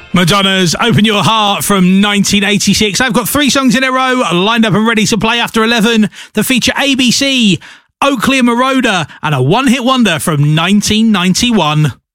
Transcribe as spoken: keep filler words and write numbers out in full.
Madonna's Open Your Heart from nineteen eighty-six. I've got three songs in a row lined up and ready to play after eleven that feature A B C, Oakley and Moroder, and a one-hit wonder from nineteen ninety-one.